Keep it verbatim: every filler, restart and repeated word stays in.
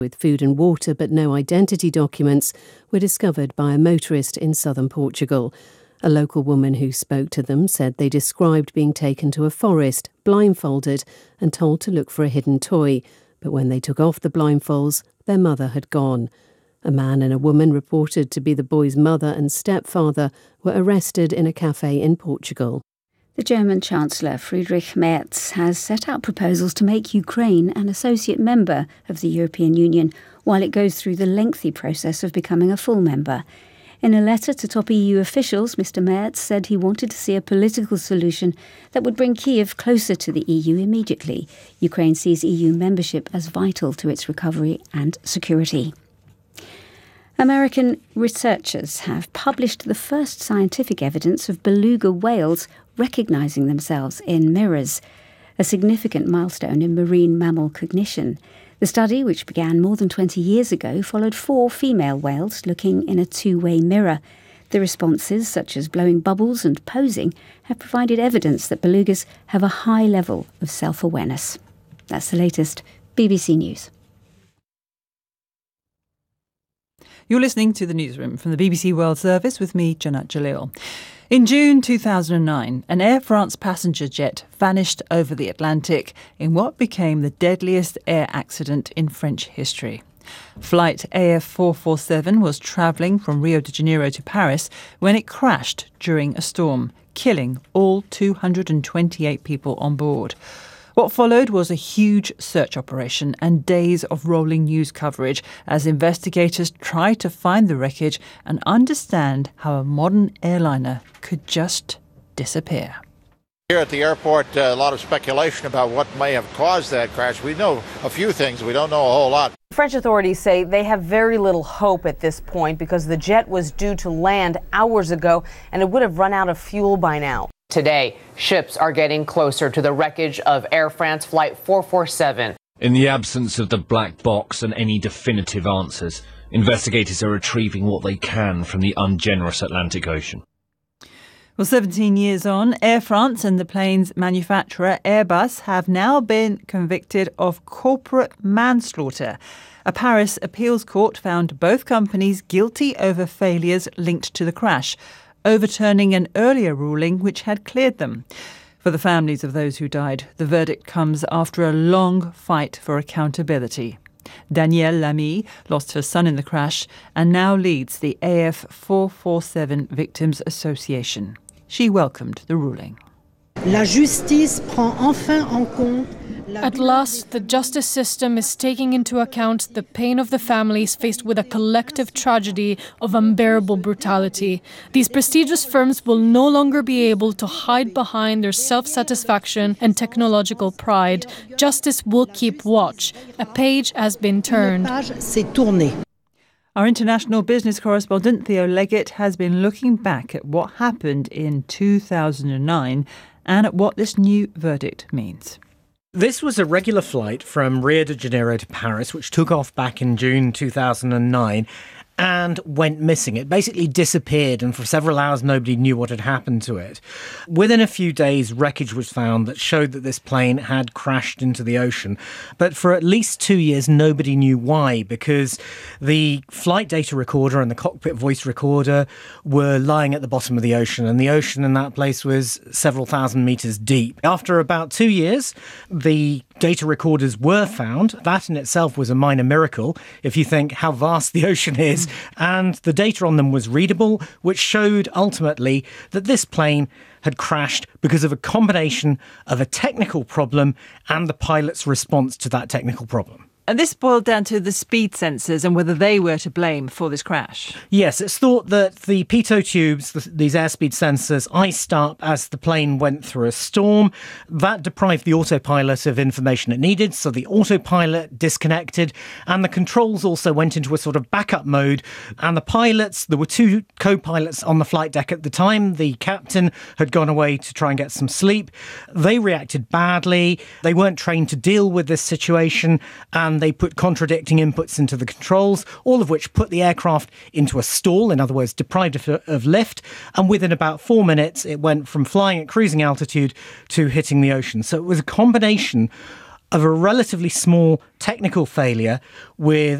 with food and water but no identity documents were discovered by a motorist in southern Portugal. A local woman who spoke to them said they described being taken to a forest, blindfolded and told to look for a hidden toy. But when they took off the blindfolds, their mother had gone. A man and a woman reported to be the boy's mother and stepfather were arrested in a cafe in Portugal. The German Chancellor Friedrich Merz has set out proposals to make Ukraine an associate member of the European Union while it goes through the lengthy process of becoming a full member. In a letter to top E U officials, Mr Merz said he wanted to see a political solution that would bring Kyiv closer to the E U immediately. Ukraine sees E U membership as vital to its recovery and security. American researchers have published the first scientific evidence of beluga whales recognising themselves in mirrors, a significant milestone in marine mammal cognition. The study, which began more than twenty years ago, followed four female whales looking in a two-way mirror. The responses, such as blowing bubbles and posing, have provided evidence that belugas have a high level of self-awareness. That's the latest. B B C News. You're listening to the newsroom from the B B C World Service with me, Janat Jalil. In June two thousand nine, an Air France passenger jet vanished over the Atlantic in what became the deadliest air accident in French history. Flight A F four forty-seven was travelling from Rio de Janeiro to Paris when it crashed during a storm, killing all two hundred twenty-eight people on board. What followed was a huge search operation and days of rolling news coverage as investigators tried to find the wreckage and understand how a modern airliner could just disappear. Here at the airport, uh, a lot of speculation about what may have caused that crash. We know a few things. We don't know a whole lot. French authorities say they have very little hope at this point because the jet was due to land hours ago and it would have run out of fuel by now. Today, ships are getting closer to the wreckage of Air France Flight four forty-seven. In the absence of the black box and any definitive answers, investigators are retrieving what they can from the ungenerous Atlantic Ocean. Well, seventeen years on, Air France and the plane's manufacturer Airbus have now been convicted of corporate manslaughter. A Paris appeals court found both companies guilty over failures linked to the crash, overturning an earlier ruling which had cleared them. For the families of those who died, the verdict comes after a long fight for accountability. Danielle Lamy lost her son in the crash and now leads the A F four forty-seven Victims Association. She welcomed the ruling. La justice prend enfin en compte. At last, the justice system is taking into account the pain of the families faced with a collective tragedy of unbearable brutality. These prestigious firms will no longer be able to hide behind their self-satisfaction and technological pride. Justice will keep watch. A page has been turned. Our international business correspondent Theo Leggett has been looking back at what happened in two thousand nine and at what this new verdict means. This was a regular flight from Rio de Janeiro to Paris, which took off back in June two thousand nine and went missing. It basically disappeared, and for several hours nobody knew what had happened to it. Within a few days, wreckage was found that showed that this plane had crashed into the ocean. But for at least two years, nobody knew why, because the flight data recorder and the cockpit voice recorder were lying at the bottom of the ocean, and the ocean in that place was several thousand metres deep. After about two years, the data recorders were found. That in itself was a minor miracle, if you think how vast the ocean is. And the data on them was readable, which showed ultimately that this plane had crashed because of a combination of a technical problem and the pilot's response to that technical problem. And this boiled down to the speed sensors and whether they were to blame for this crash. Yes, it's thought that the pitot tubes, the, these airspeed sensors, iced up as the plane went through a storm. That deprived the autopilot of information it needed, so the autopilot disconnected, and the controls also went into a sort of backup mode. And the pilots, there were two co-pilots on the flight deck at the time. The captain had gone away to try and get some sleep. They reacted badly. They weren't trained to deal with this situation, and they put contradicting inputs into the controls, all of which put the aircraft into a stall, in other words, deprived of, of lift. And within about four minutes, it went from flying at cruising altitude to hitting the ocean. So it was a combination of a relatively small technical failure with